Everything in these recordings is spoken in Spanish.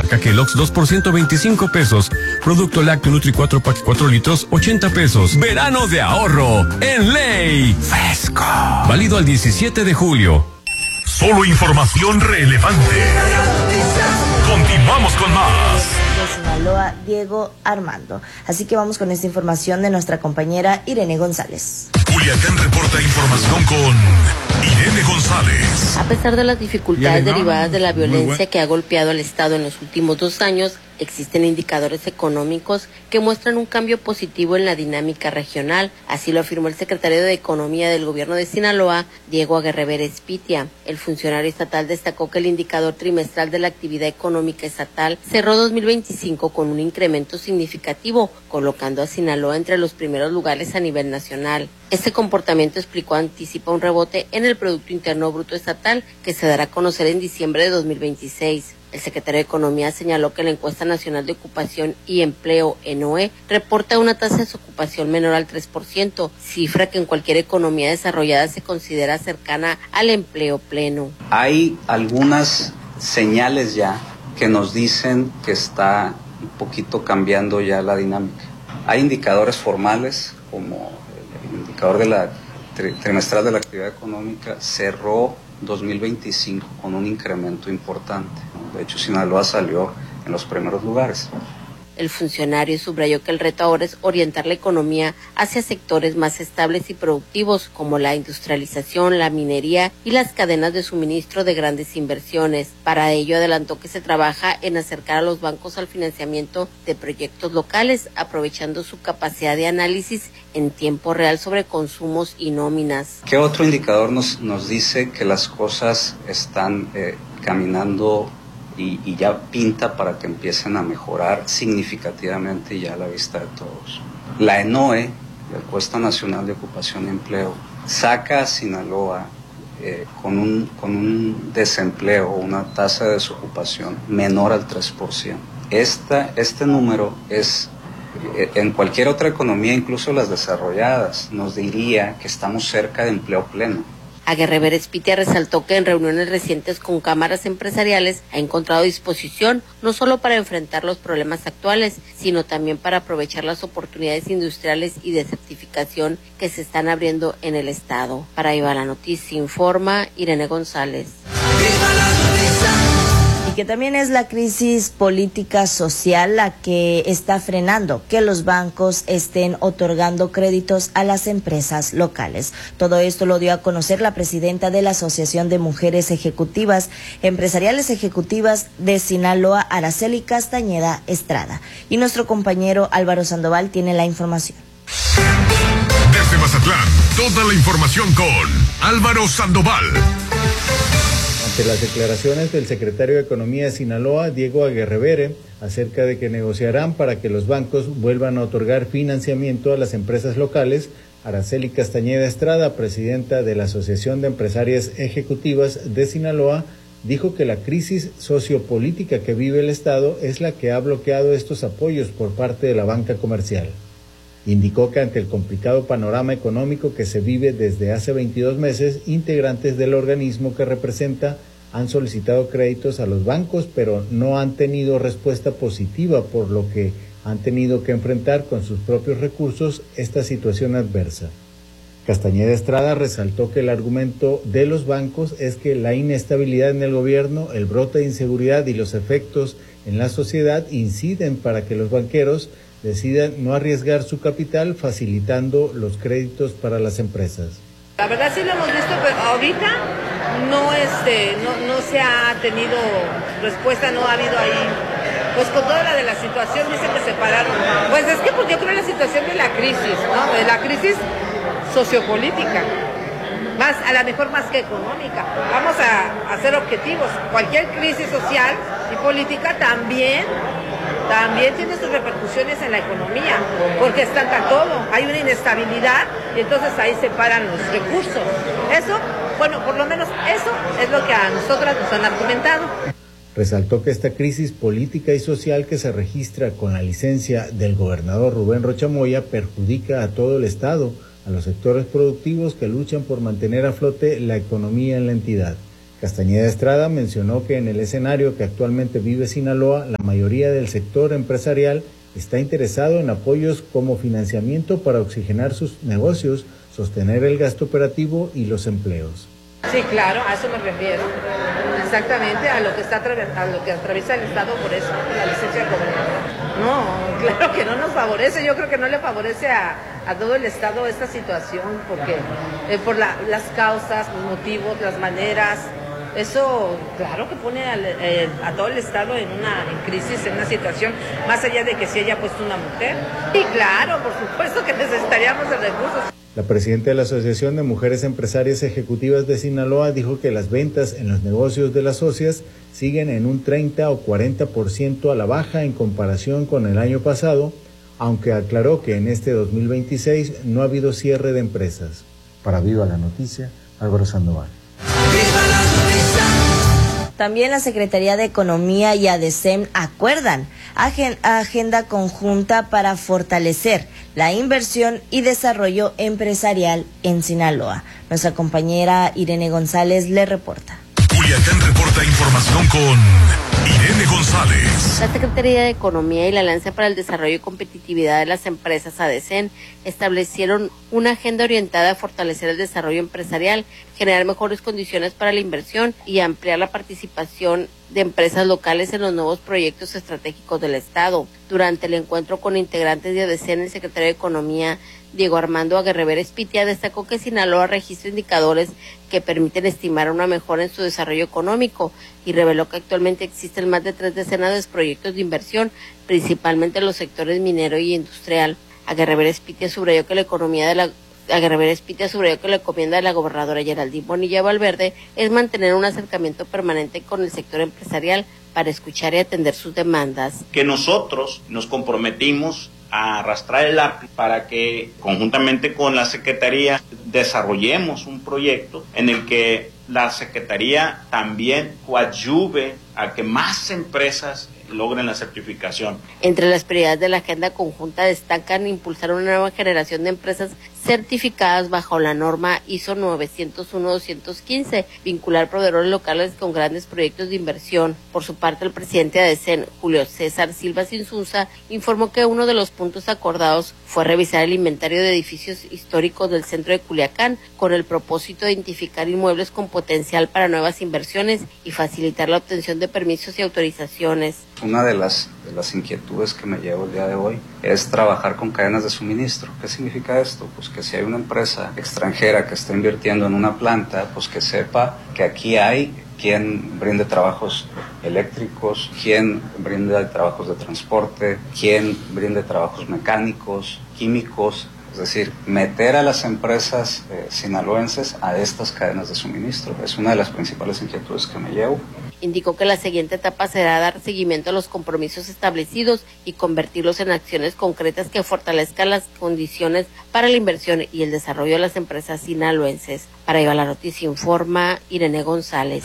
Marca Kellogg's 2% 25 pesos. Producto lácteo Nutri 4 pack 4 litros 80 pesos. Verano de ahorro en Ley Fresco. Válido al 17 de julio. Solo información relevante. Continuamos con más. De Sinaloa, Diego Armando. Así que vamos con esta información de nuestra compañera Irene González. Culiacán reporta información con Irene González. A pesar de las dificultades derivadas de la violencia que ha golpeado al Estado en los últimos 2 años, existen indicadores económicos que muestran un cambio positivo en la dinámica regional. Así lo afirmó el secretario de Economía del Gobierno de Sinaloa, Diego Aguerrevera Espitia. El funcionario estatal destacó que el indicador trimestral de la actividad económica estatal cerró 2025 con un incremento significativo, colocando a Sinaloa entre los primeros lugares a nivel nacional. Este comportamiento, explicó, anticipa un rebote en el Producto Interno Bruto estatal que se dará a conocer en diciembre de 2026. El secretario de Economía señaló que la Encuesta Nacional de Ocupación y Empleo, ENOE, reporta una tasa de desocupación menor al 3%, cifra que en cualquier economía desarrollada se considera cercana al empleo pleno. Hay algunas señales ya que nos dicen que está un poquito cambiando ya la dinámica. Hay indicadores formales, como el indicador de la trimestral de la actividad económica cerró 2025 con un incremento importante. De hecho, Sinaloa salió en los primeros lugares. El funcionario subrayó que el reto ahora es orientar la economía hacia sectores más estables y productivos, como la industrialización, la minería y las cadenas de suministro de grandes inversiones. Para ello, adelantó que se trabaja en acercar a los bancos al financiamiento de proyectos locales, aprovechando su capacidad de análisis en tiempo real sobre consumos y nóminas. ¿Qué otro indicador nos dice que las cosas están caminando y ya pinta para que empiecen a mejorar significativamente ya a la vista de todos? La ENOE, la Encuesta Nacional de Ocupación y Empleo, saca a Sinaloa con un desempleo, una tasa de desocupación menor al 3%. Este número es, en cualquier otra economía, incluso las desarrolladas, nos diría que estamos cerca de empleo pleno. Aguerrevera Espitia resaltó que en reuniones recientes con cámaras empresariales ha encontrado disposición no solo para enfrentar los problemas actuales, sino también para aprovechar las oportunidades industriales y de certificación que se están abriendo en el Estado. Para Viva la Noticia informa Irene González. Que también es la crisis política social la que está frenando que los bancos estén otorgando créditos a las empresas locales. Todo esto lo dio a conocer la presidenta de la Asociación de Mujeres Ejecutivas, Empresariales Ejecutivas de Sinaloa, Araceli Castañeda Estrada. Y nuestro compañero Álvaro Sandoval tiene la información. Desde Mazatlán, toda la información con Álvaro Sandoval. Ante las declaraciones del secretario de Economía de Sinaloa, Diego Aguerrevere, acerca de que negociarán para que los bancos vuelvan a otorgar financiamiento a las empresas locales, Araceli Castañeda Estrada, presidenta de la Asociación de Empresarias Ejecutivas de Sinaloa, dijo que la crisis sociopolítica que vive el Estado es la que ha bloqueado estos apoyos por parte de la banca comercial. Indicó que ante el complicado panorama económico que se vive desde hace 22 meses, integrantes del organismo que representa han solicitado créditos a los bancos, pero no han tenido respuesta positiva, por lo que han tenido que enfrentar con sus propios recursos esta situación adversa. Castañeda Estrada resaltó que el argumento de los bancos es que la inestabilidad en el gobierno, el brote de inseguridad y los efectos en la sociedad inciden para que los banqueros decidan no arriesgar su capital, facilitando los créditos para las empresas. La verdad sí lo hemos visto, pero ahorita no se ha tenido respuesta, no ha habido ahí, pues con toda la de la situación, dicen que se pararon. Pues es que yo creo la situación de la crisis, ¿no? De la crisis sociopolítica, más, a lo mejor más que económica. Vamos a hacer objetivos. Cualquier crisis social y política también tiene sus repercusiones en la economía, porque estanca todo, hay una inestabilidad y entonces ahí se paran los recursos. Eso, bueno, por lo menos eso es lo que a nosotras nos han argumentado. Resaltó que esta crisis política y social que se registra con la licencia del gobernador Rubén Rocha Moya perjudica a todo el Estado, a los sectores productivos que luchan por mantener a flote la economía en la entidad. Castañeda Estrada mencionó que en el escenario que actualmente vive Sinaloa, la mayoría del sector empresarial está interesado en apoyos como financiamiento para oxigenar sus negocios, sostener el gasto operativo y los empleos. Sí, claro, a eso me refiero. Exactamente, a lo que atraviesa el Estado por eso, la licencia de gobernador. No, claro que no nos favorece, yo creo que no le favorece a todo el Estado esta situación, porque por las causas, los motivos, las maneras, eso claro que pone a todo el Estado en crisis, en una situación, más allá de que se haya puesto una mujer. Y claro, por supuesto que necesitaríamos de recursos. La presidenta de la Asociación de Mujeres Empresarias Ejecutivas de Sinaloa dijo que las ventas en los negocios de las socias siguen en un 30 o 40% a la baja en comparación con el año pasado, aunque aclaró que en este 2026 no ha habido cierre de empresas. Para Viva la Noticia, Álvaro Sandoval. También la Secretaría de Economía y ADECEM acuerdan agenda conjunta para fortalecer la inversión y desarrollo empresarial en Sinaloa. Nuestra compañera Irene González le reporta. Culiacán reporta información con Irene González. La Secretaría de Economía y la Alianza para el Desarrollo y Competitividad de las Empresas ADECEM establecieron una agenda orientada a fortalecer el desarrollo empresarial, generar mejores condiciones para la inversión y ampliar la participación de empresas locales en los nuevos proyectos estratégicos del Estado. Durante el encuentro con integrantes de ADECEM, el secretario de Economía, Diego Armando Aguerrever Espitia, destacó que Sinaloa registra indicadores que permiten estimar una mejora en su desarrollo económico y reveló que actualmente existen más de 3 decenas de proyectos de inversión, principalmente en los sectores minero y industrial. Aguerrever Espitia subrayó que la encomienda de la gobernadora Geraldine Bonilla Valverde es mantener un acercamiento permanente con el sector empresarial para escuchar y atender sus demandas. Que nosotros nos comprometimos a arrastrar el lápiz para que conjuntamente con la Secretaría desarrollemos un proyecto en el que la Secretaría también coadyuve a que más empresas logren la certificación. Entre las prioridades de la agenda conjunta destacan impulsar una nueva generación de empresas certificadas bajo la norma ISO 901-215, vincular proveedores locales con grandes proyectos de inversión. Por su parte, el presidente de ADECEM, Julio César Silva Sinsunza, informó que uno de los puntos acordados fue revisar el inventario de edificios históricos del centro de Culiacán con el propósito de identificar inmuebles con potencial para nuevas inversiones y facilitar la obtención de permisos y autorizaciones. Una de las inquietudes que me llevo el día de hoy es trabajar con cadenas de suministro. ¿Qué significa esto? Pues que si hay una empresa extranjera que está invirtiendo en una planta, pues que sepa que aquí hay quien brinde trabajos eléctricos, quien brinde trabajos de transporte, quien brinde trabajos mecánicos, químicos. Es decir, meter a las empresas sinaloenses a estas cadenas de suministro. Es una de las principales inquietudes que me llevo. Indicó que la siguiente etapa será dar seguimiento a los compromisos establecidos y convertirlos en acciones concretas que fortalezcan las condiciones para la inversión y el desarrollo de las empresas sinaloenses. Para Viva la Noticia informa Irene González.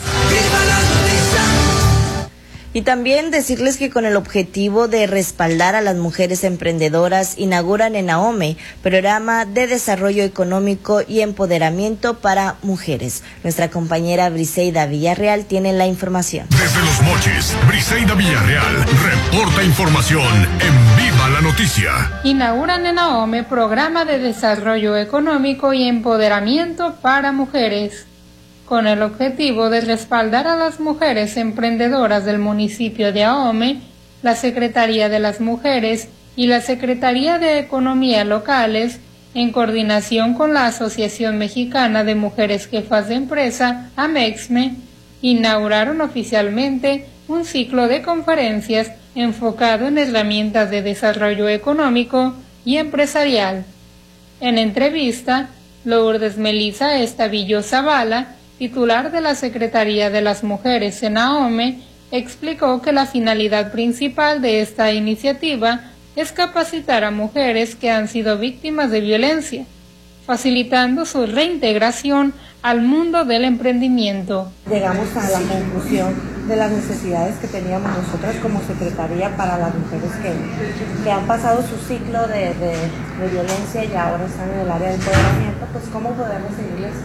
Y también decirles que con el objetivo de respaldar a las mujeres emprendedoras, inauguran en AOME programa de desarrollo económico y empoderamiento para mujeres. Nuestra compañera Briseida Villarreal tiene la información. Desde Los Mochis, Briseida Villarreal reporta información en Viva la Noticia. Inauguran en AOME programa de desarrollo económico y empoderamiento para mujeres, con el objetivo de respaldar a las mujeres emprendedoras del municipio de AOME. La Secretaría de las Mujeres y la Secretaría de Economía locales, en coordinación con la Asociación Mexicana de Mujeres Jefas de Empresa, AMEXME, inauguraron oficialmente un ciclo de conferencias enfocado en herramientas de desarrollo económico y empresarial. En entrevista, Lourdes Melisa Estavillo Zavala, titular de la Secretaría de las Mujeres en AOME, explicó que la finalidad principal de esta iniciativa es capacitar a mujeres que han sido víctimas de violencia, facilitando su reintegración al mundo del emprendimiento. Llegamos a la conclusión de las necesidades que teníamos nosotras como Secretaría para las mujeres que han pasado su ciclo de violencia y ahora están en el área de empoderamiento, pues cómo podemos seguirles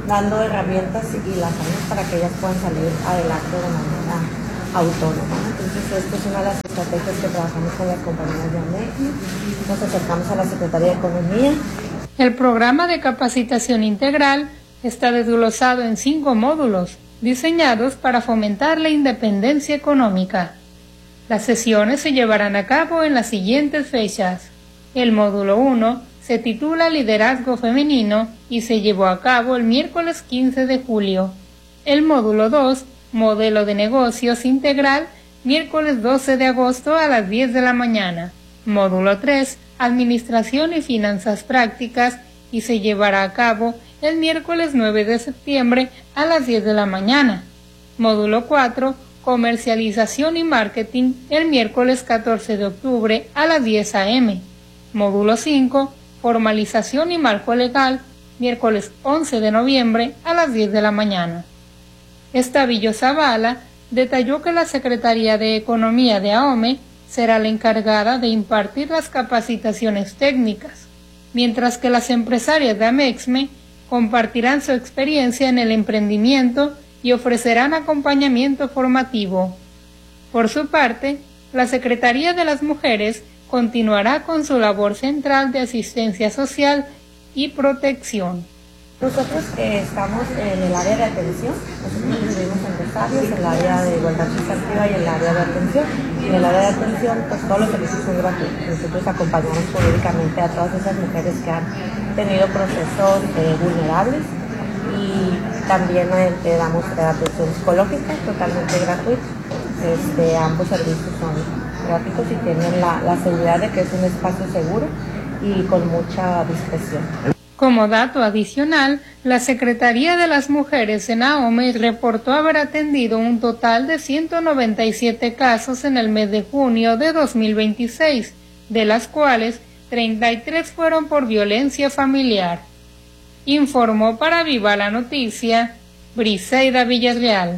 dando herramientas y las armas para que ellas puedan salir adelante de manera autónoma. Entonces, esta es una de las estrategias que trabajamos con las compañías de AMECME. Nos acercamos a la Secretaría de Economía. El programa de capacitación integral está desglosado en 5 módulos, diseñados para fomentar la independencia económica. Las sesiones se llevarán a cabo en las siguientes fechas. El módulo 1 se titula Liderazgo Femenino y se llevó a cabo el miércoles 15 de julio. El módulo 2, Modelo de Negocios Integral, miércoles 12 de agosto a las 10 de la mañana. Módulo 3, Administración y Finanzas Prácticas, y se llevará a cabo el miércoles 9 de septiembre a las 10 de la mañana. Módulo 4, Comercialización y Marketing, el miércoles 14 de octubre a las 10 a.m. Módulo 5, Formalización y Marco Legal, miércoles 11 de noviembre a las 10 de la mañana. Estavillo Zavala detalló que la Secretaría de Economía de AOME será la encargada de impartir las capacitaciones técnicas, mientras que las empresarias de AMEXME compartirán su experiencia en el emprendimiento y ofrecerán acompañamiento formativo. Por su parte, la Secretaría de las Mujeres continuará con su labor central de asistencia social y protección. Nosotros estamos en el área de atención, nosotros incluimos empresarios, en el área de igualdad sustantiva y en el área de atención. En el área de atención, pues todos los servicios son gratuitos. Nosotros acompañamos jurídicamente a todas esas mujeres que han tenido procesos vulnerables y también damos atención psicológica totalmente gratuita. Ambos servicios son gratuitos y tienen la seguridad de que es un espacio seguro y con mucha discreción. Como dato adicional, la Secretaría de las Mujeres en AOME reportó haber atendido un total de 197 casos en el mes de junio de 2026, de las cuales 33 fueron por violencia familiar. Informó para Viva la Noticia, Briseida Villarreal.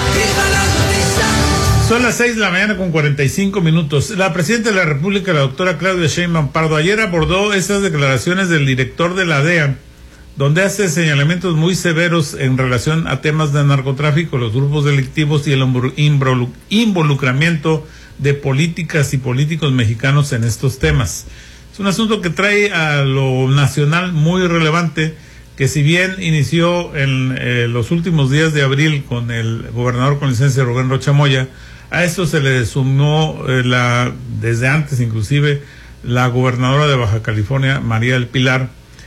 Son las 6 de la mañana con 45 minutos. La presidenta de la República, la doctora Claudia Sheinbaum Pardo, ayer abordó esas declaraciones del director de la DEA, donde hace señalamientos muy severos en relación a temas de narcotráfico, los grupos delictivos y el involucramiento de políticas y políticos mexicanos en estos temas. Es un asunto que trae a lo nacional muy relevante, que si bien inició en los últimos días de abril con el gobernador con licencia Rubén Rocha Moya, a esto se le sumó desde antes inclusive la gobernadora de Baja California, María del Pilar,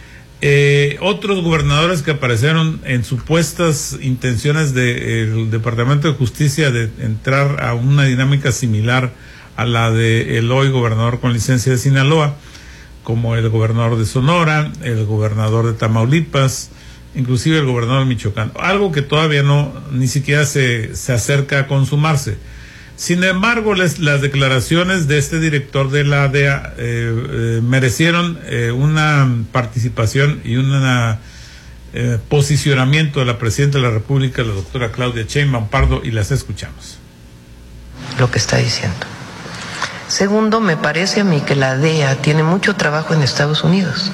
otros gobernadores que aparecieron en supuestas intenciones del Departamento de Justicia de entrar a una dinámica similar a la del hoy gobernador con licencia de Sinaloa, como el gobernador de Sonora, el gobernador de Tamaulipas, inclusive el gobernador de Michoacán, algo que todavía ni siquiera se acerca a consumarse. Sin embargo, las declaraciones de este director de la DEA merecieron una participación y un posicionamiento de la presidenta de la República, la doctora Claudia Sheinbaum Pardo, y las escuchamos. Lo que está diciendo. Segundo, me parece a mí que la DEA tiene mucho trabajo en Estados Unidos.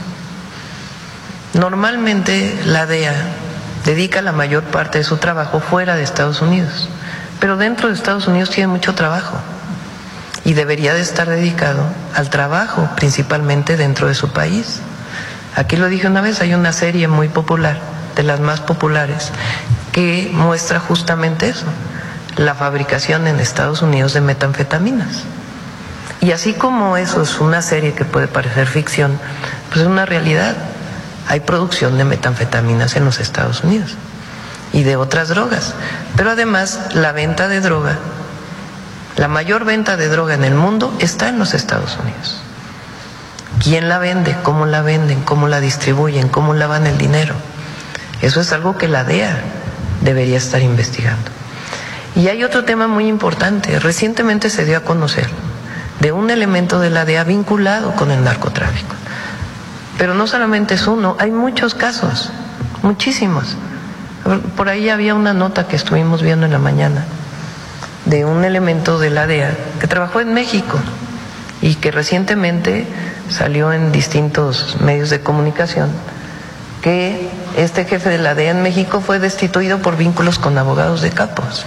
Normalmente la DEA dedica la mayor parte de su trabajo fuera de Estados Unidos, pero dentro de Estados Unidos tiene mucho trabajo y debería de estar dedicado al trabajo principalmente dentro de su país. Aquí lo dije una vez, hay una serie muy popular, de las más populares, que muestra justamente eso, la fabricación en Estados Unidos de metanfetaminas. Y así como eso es una serie que puede parecer ficción, pues es una realidad. Hay producción de metanfetaminas en los Estados Unidos y de otras drogas. Pero además la venta de droga, la mayor venta de droga en el mundo está en los Estados Unidos. ¿Quién la vende? ¿Cómo la venden? ¿Cómo la distribuyen? ¿Cómo lavan el dinero? Eso es algo que la DEA debería estar investigando. Y hay otro tema muy importante. Recientemente se dio a conocer de un elemento de la DEA vinculado con el narcotráfico. Pero no solamente es uno, hay muchos casos, muchísimos. Por ahí había una nota que estuvimos viendo en la mañana de un elemento de la DEA que trabajó en México y que recientemente salió en distintos medios de comunicación, que este jefe de la DEA en México fue destituido por vínculos con abogados de capos.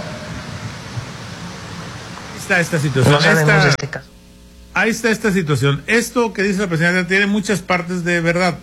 Está esta situación. No sabemos de este caso. Ahí está esta situación. Esto que dice la presidenta tiene muchas partes de verdad.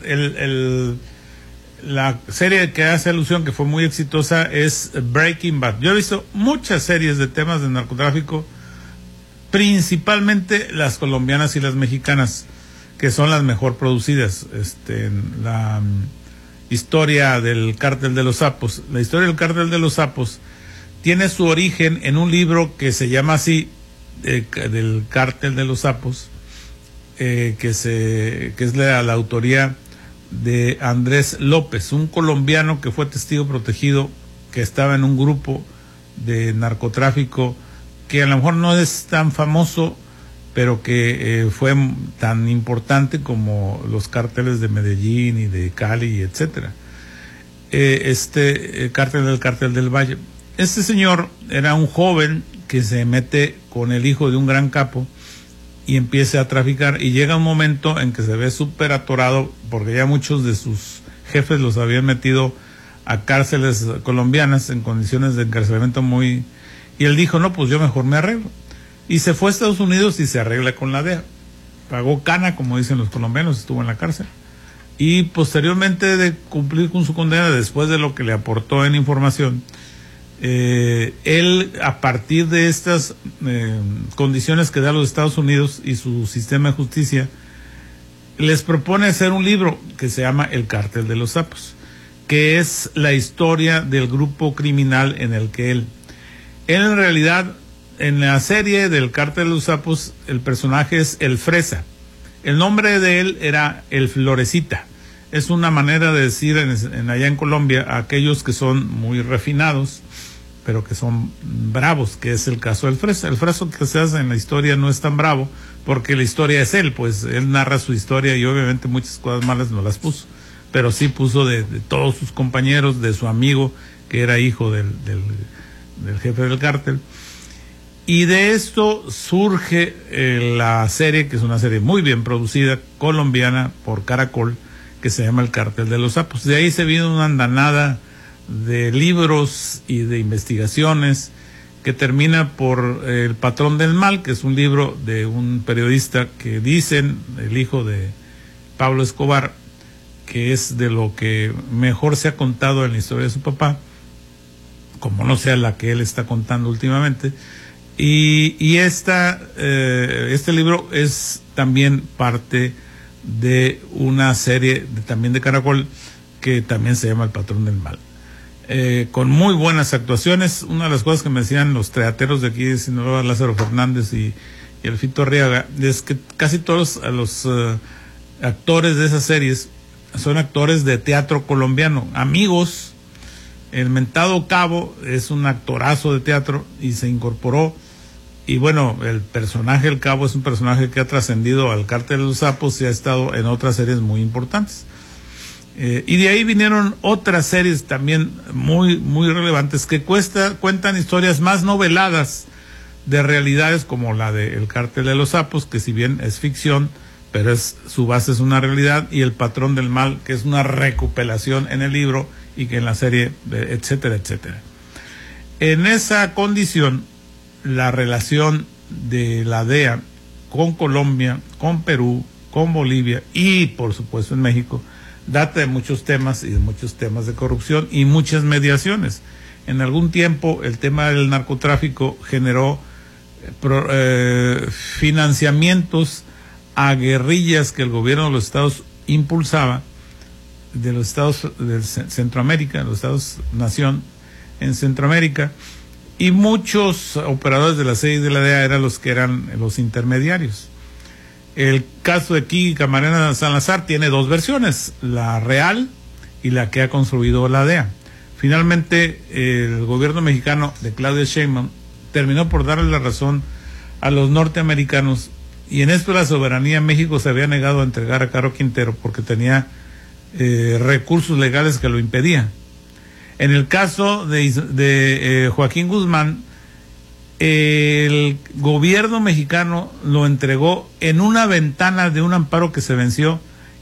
La serie que hace alusión, que fue muy exitosa, es Breaking Bad. Yo he visto muchas series de temas de narcotráfico, principalmente las colombianas y las mexicanas, que son las mejor producidas. La historia del Cártel de los Sapos. La historia del Cártel de los Sapos tiene su origen en un libro que se llama así, del Cártel de los Sapos, que es la autoría de Andrés López, un colombiano que fue testigo protegido, que estaba en un grupo de narcotráfico que a lo mejor no es tan famoso, pero que fue tan importante como los cárteles de Medellín y de Cali, etcétera. El Cártel del Valle. Este señor era un joven que se mete con el hijo de un gran capo y empieza a traficar, y llega un momento en que se ve súper atorado porque ya muchos de sus jefes los habían metido a cárceles colombianas en condiciones de encarcelamiento muy... Y él dijo, no, pues yo mejor me arreglo. Y se fue a Estados Unidos y se arregla con la DEA. Pagó cana, como dicen los colombianos, estuvo en la cárcel. Y posteriormente de cumplir con su condena, después de lo que le aportó en información, él, a partir de estas condiciones que da los Estados Unidos y su sistema de justicia, les propone hacer un libro que se llama El Cártel de los Sapos, que es la historia del grupo criminal en el que él en realidad, en la serie del Cártel de los Sapos, el personaje es el Fresa. El nombre de él era el Florecita. Es una manera de decir allá en Colombia a aquellos que son muy refinados, pero que son bravos, que es el caso del Fresa. El Fresa que se hace en la historia no es tan bravo, porque la historia es él, pues él narra su historia y obviamente muchas cosas malas no las puso, pero sí puso de todos sus compañeros, de su amigo, que era hijo del jefe del cártel. Y de esto surge la serie, que es una serie muy bien producida, colombiana, por Caracol, que se llama El Cártel de los Sapos. De ahí se vino una andanada de libros y de investigaciones que termina por El Patrón del Mal, que es un libro de un periodista que dicen, el hijo de Pablo Escobar, que es de lo que mejor se ha contado en la historia de su papá, como no sea la que él está contando últimamente. Y este libro es también parte de una serie también de Caracol, que también se llama El Patrón del Mal, con muy buenas actuaciones. Una de las cosas que me decían los teateros de aquí de Sinaloa, Lázaro Fernández y Alfito Arriaga, es que casi todos los actores de esas series son actores de teatro colombiano, amigos. El mentado Cabo es un actorazo de teatro y se incorporó, y bueno, el personaje del Cabo es un personaje que ha trascendido al Cártel de los Sapos y ha estado en otras series muy importantes. Y de ahí vinieron otras series también muy, muy relevantes que cuentan historias más noveladas de realidades, como la de El Cártel de los Sapos, que si bien es ficción, pero su base es una realidad, y El Patrón del Mal, que es una recopilación en el libro y que en la serie, etcétera, etcétera. En esa condición, la relación de la DEA con Colombia, con Perú, con Bolivia y por supuesto en México, data de muchos temas y de muchos temas de corrupción y muchas mediaciones. En algún tiempo el tema del narcotráfico generó financiamientos a guerrillas que el gobierno de los estados impulsaba, de los estados de Centroamérica, los estados nación en Centroamérica, y muchos operadores de la CIA y de la DEA eran los intermediarios. El caso de aquí, Camarena Salazar, tiene dos versiones, la real y la que ha construido la DEA. Finalmente, el gobierno mexicano de Claudia Sheinbaum terminó por darle la razón a los norteamericanos, y en esto la soberanía en México se había negado a entregar a Caro Quintero porque tenía recursos legales que lo impedían. En el caso de Joaquín Guzmán, el gobierno mexicano lo entregó en una ventana de un amparo que se venció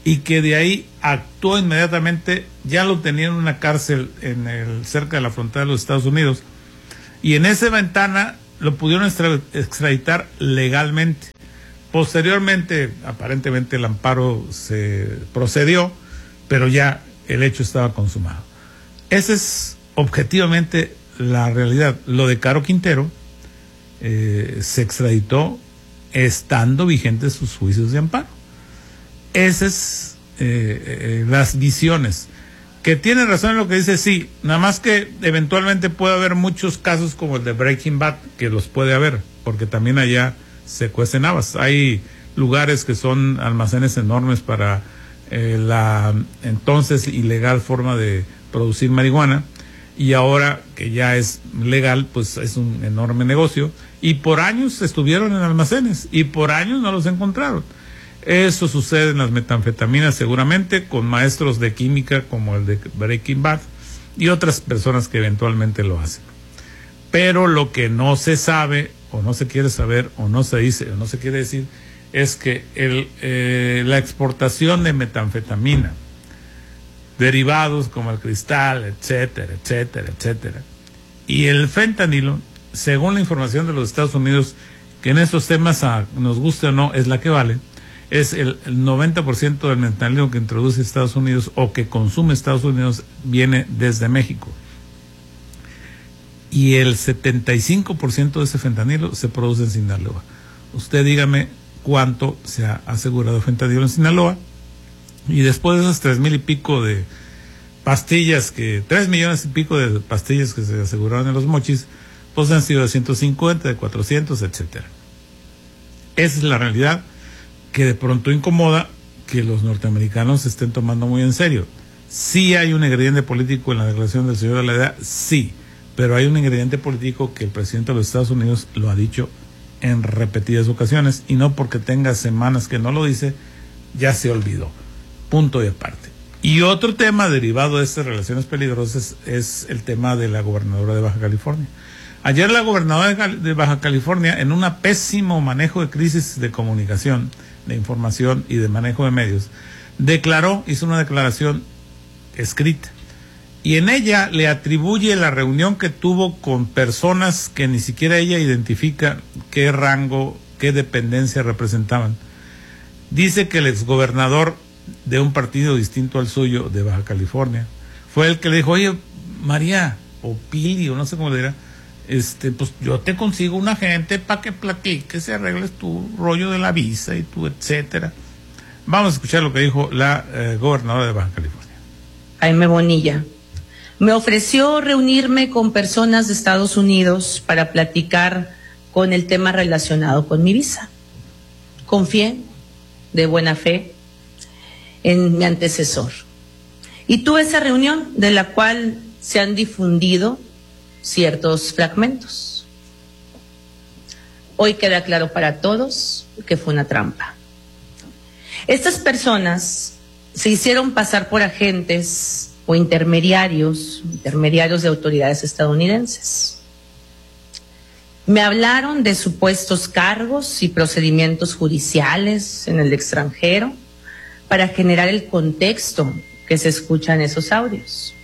y que de ahí actuó inmediatamente. Ya lo tenían en una cárcel cerca de la frontera de los Estados Unidos, y en esa ventana lo pudieron extraditar legalmente. Posteriormente, aparentemente el amparo se procedió, pero ya el hecho estaba consumado. Esa es objetivamente la realidad. Lo de Caro Quintero se extraditó estando vigentes sus juicios de amparo. Esas las visiones. Que tiene razón en lo que dice, sí, nada más que eventualmente puede haber muchos casos como el de Breaking Bad, que los puede haber, porque también allá se cuecen habas. Hay lugares que son almacenes enormes para la entonces ilegal forma de producir marihuana, y ahora que ya es legal, pues es un enorme negocio, y por años estuvieron en almacenes y por años no los encontraron. Eso sucede en las metanfetaminas seguramente, con maestros de química como el de Breaking Bad y otras personas que eventualmente lo hacen. Pero lo que no se sabe, o no se quiere saber, o no se dice, o no se quiere decir, es que la exportación de metanfetamina, derivados como el cristal, etcétera, etcétera, etcétera, y el fentanilo, según la información de los Estados Unidos, que en estos temas, nos guste o no, es la que vale, es el 90% del fentanilo que introduce Estados Unidos o que consume Estados Unidos viene desde México. Y el 75% de ese fentanilo se produce en Sinaloa. Usted dígame cuánto se ha asegurado fentanilo en Sinaloa, y después de esas 3,000 y pico de pastillas, 3 millones y pico de pastillas que se aseguraron en Los Mochis, pues han sido de 150, de 400, etcétera. Esa es la realidad, que de pronto incomoda que los norteamericanos se estén tomando muy en serio. Sí hay un ingrediente político en la declaración del señor de la EDA, sí, pero hay un ingrediente político que el presidente de los Estados Unidos lo ha dicho en repetidas ocasiones, y no porque tenga semanas que no lo dice, ya se olvidó. Punto y aparte. Y otro tema derivado de estas relaciones peligrosas es el tema de la gobernadora de Baja California. Ayer la gobernadora de Baja California, en un pésimo manejo de crisis de comunicación, de información y de manejo de medios, hizo una declaración escrita, y en ella le atribuye la reunión que tuvo con personas que ni siquiera ella identifica qué rango, qué dependencia representaban. Dice que el exgobernador de un partido distinto al suyo de Baja California fue el que le dijo: oye, María, o Pili, o no sé cómo le dirá, pues yo te consigo un agente para que platiques y arregles tu rollo de la visa y tu etcétera. Vamos a escuchar lo que dijo la gobernadora de Baja California. Jaime Bonilla me ofreció reunirme con personas de Estados Unidos para platicar con el tema relacionado con mi visa. Confié de buena fe en mi antecesor y tuve esa reunión, de la cual se han difundido ciertos fragmentos. Hoy queda claro para todos que fue una trampa. Estas personas se hicieron pasar por agentes o intermediarios de autoridades estadounidenses. Me hablaron de supuestos cargos y procedimientos judiciales en el extranjero para generar el contexto que se escucha en esos audios.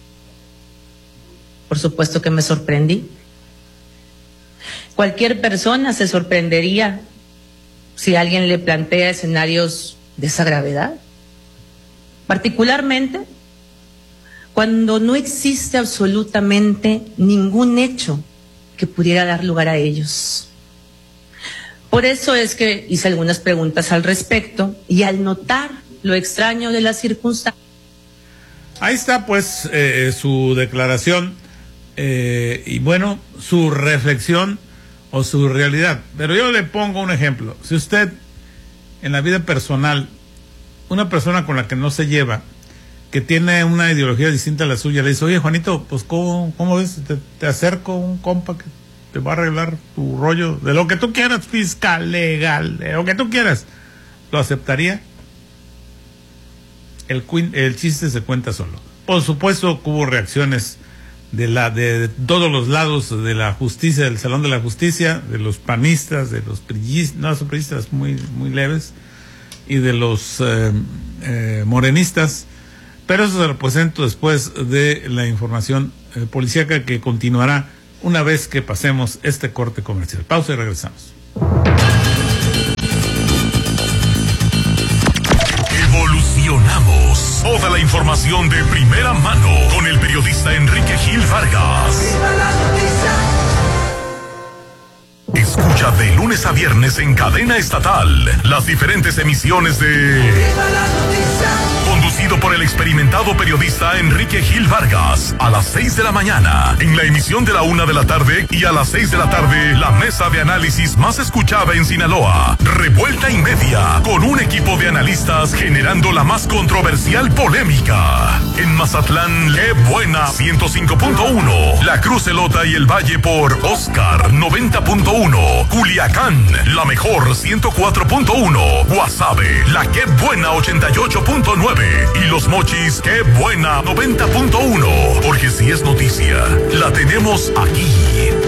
Por supuesto que me sorprendí. Cualquier persona se sorprendería si alguien le plantea escenarios de esa gravedad, particularmente cuando no existe absolutamente ningún hecho que pudiera dar lugar a ellos. Por eso es que hice algunas preguntas al respecto, y al notar lo extraño de las circunstancias. Ahí está pues su declaración, y bueno, su reflexión o su realidad. Pero yo le pongo un ejemplo. Si usted en la vida personal, una persona con la que no se lleva, que tiene una ideología distinta a la suya, le dice: oye, Juanito, pues ¿cómo ves? Te acerco un compa que te va a arreglar tu rollo de lo que tú quieras, fiscal, legal, de lo que tú quieras. ¿Lo aceptaría? El chiste se cuenta solo. Por supuesto que hubo reacciones de todos los lados de la justicia, del Salón de la Justicia, de los panistas, de los priistas, no, son priistas muy, muy leves, y de los morenistas, pero eso se lo presento después de la información policíaca que continuará una vez que pasemos este corte comercial. Pausa y regresamos. Evolucionamos. Toda la información de primera mano con el periodista Enrique Gil Vargas. Escucha de lunes a viernes en cadena estatal las diferentes emisiones de Conducido por el experimentado periodista Enrique Gil Vargas a las 6 de la mañana en la emisión de la 1 de la tarde y a las 6 de la tarde la mesa de análisis más escuchada en Sinaloa, Revuelta y Media, con un equipo de analistas generando la más controversial polémica. En Mazatlán, Qué Buena 105.1, La Cruz Elota y el Valle por Oscar 90.1, Culiacán, La Mejor 104.1, Guasave, La Qué Buena 88.9 y Los Mochis, Qué Buena 90.1, porque si es noticia, la tenemos aquí.